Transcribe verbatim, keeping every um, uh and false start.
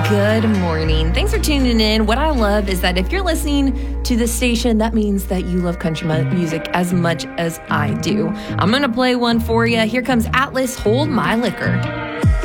Good morning. Thanks for tuning in. What I love is that if you're listening to this station, that means that you love country mu- music as much as I do. I'm going to play one for you. Here comes Atlas, Hold My Liquor.